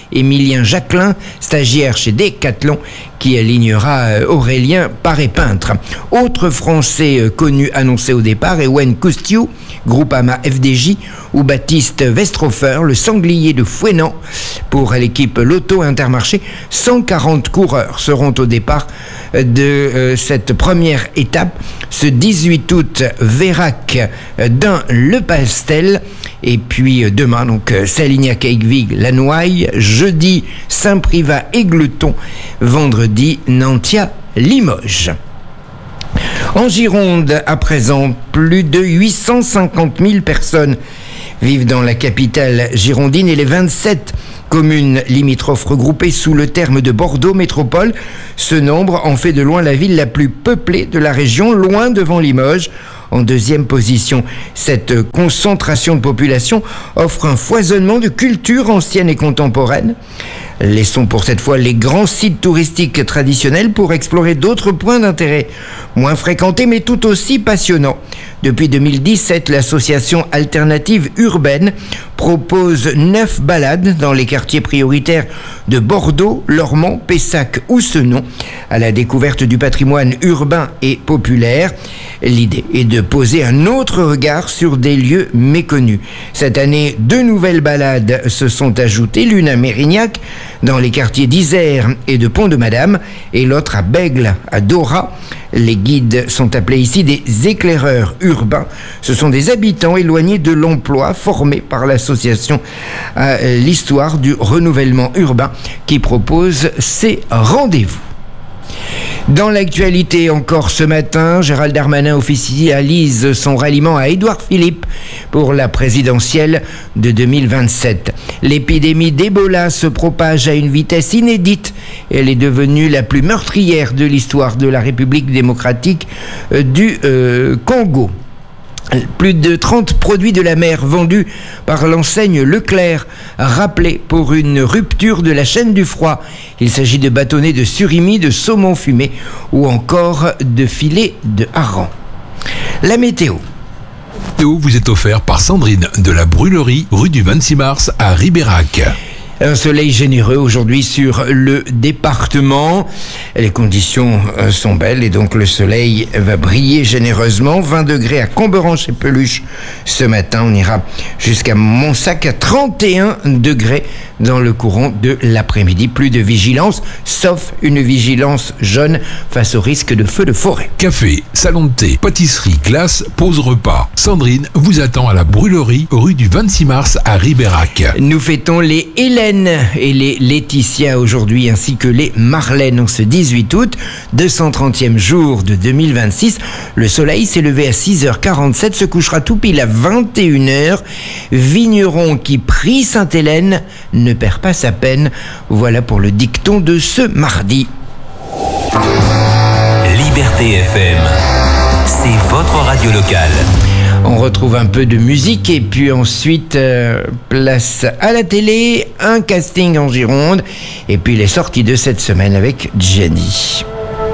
Émilien Jacquelin, stagiaire chez Decathlon, qui alignera Aurélien Paré-Peintre. Autre Français connu annoncé au départ, Ewen Kostiou, Groupama FDJ, ou Baptiste Westrofer, le sanglier de Fouesnant. Pour l'équipe Lotto Intermarché, 140 coureurs seront au départ de cette première étape. Ce 18 août, Vérac dans Le Pastel. Et puis demain, donc Salignac-Aigueville, La Noaille. Jeudi, Saint-Privat, Égletons. Vendredi, Nantia, Limoges. En Gironde, à présent, plus de 850 000 personnes vivent dans la capitale girondine et les 27 communes limitrophes regroupées sous le terme de Bordeaux Métropole. Ce nombre en fait de loin la ville la plus peuplée de la région, loin devant Limoges. En deuxième position, cette concentration de population offre un foisonnement de cultures anciennes et contemporaines. Laissons pour cette fois les grands sites touristiques traditionnels pour explorer d'autres points d'intérêt moins fréquentés mais tout aussi passionnants. Depuis 2017, l'association alternative urbaine propose 9 balades dans les quartiers prioritaires de Bordeaux, Lormont, Pessac ou Senon à la découverte du patrimoine urbain et populaire. L'idée est de poser un autre regard sur des lieux méconnus. Cette année, 2 nouvelles balades se sont ajoutées, l'une à Mérignac, dans les quartiers d'Isère et de Pont-de-Madame, et l'autre à Bègle, à Dora. Les guides sont appelés ici des éclaireurs urbains. Ce sont des habitants éloignés de l'emploi formés par l'association à l'histoire du renouvellement urbain qui propose ces rendez-vous. Dans l'actualité encore ce matin, Gérald Darmanin officialise son ralliement à Édouard Philippe pour la présidentielle de 2027. L'épidémie d'Ebola se propage à une vitesse inédite. Elle est devenue la plus meurtrière de l'histoire de la République démocratique du Congo. Plus de 30 produits de la mer vendus par l'enseigne Leclerc, rappelés pour une rupture de la chaîne du froid. Il s'agit de bâtonnets de surimi, de saumon fumé ou encore de filets de hareng. La météo. Vous est offert par Sandrine de la Brûlerie, rue du 26 mars à Ribérac. Un soleil généreux aujourd'hui sur le département. Les conditions sont belles et donc le soleil va briller généreusement. 20 degrés à Comberanche et Peluche ce matin. On ira jusqu'à Montsac à 31 degrés dans le courant de l'après-midi. Plus de vigilance, sauf une vigilance jaune face au risque de feu de forêt. Café, salon de thé, pâtisserie, glace, pause repas. Sandrine vous attend à la Brûlerie, rue du 26 mars à Ribérac. Nous fêtons les Hélène et les Laetitia aujourd'hui, ainsi que les Marlène en ce 18 août, 230e jour de 2026. Le soleil s'est levé à 6h47, se couchera tout pile à 21h. Vigneron qui prie Sainte-Hélène ne perd pas sa peine. Voilà pour le dicton de ce mardi. Liberté FM, c'est votre radio locale. On retrouve un peu de musique et puis ensuite place à la télé, un casting en Gironde et puis les sorties de cette semaine avec Jenny.